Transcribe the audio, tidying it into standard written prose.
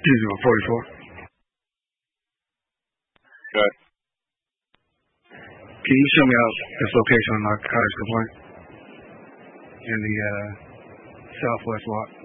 Excuse me, 44. Okay. Can you show me out this location on Narcotics Complaint in the Southwest Walk?